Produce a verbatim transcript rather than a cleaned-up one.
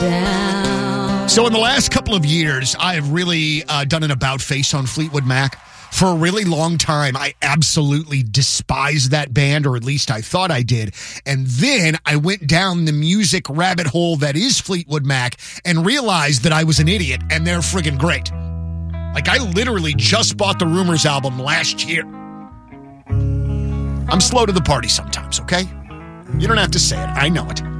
down. So in the last couple of years, I have really uh, done an about face on Fleetwood Mac. For a really long time, I absolutely despised that band, or at least I thought I did. And then I went down the music rabbit hole that is Fleetwood Mac and realized that I was an idiot, and they're friggin' great. Like, I literally just bought the Rumors album last year. I'm slow to the party sometimes, okay? You don't have to say it. I know it.